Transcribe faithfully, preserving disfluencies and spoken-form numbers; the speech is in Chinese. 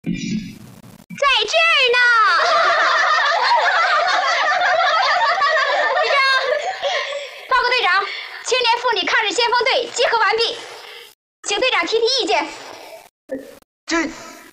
在这儿呢。队长，报告队长，青年妇女抗日先锋队集合完毕，请队长提提意见。 这。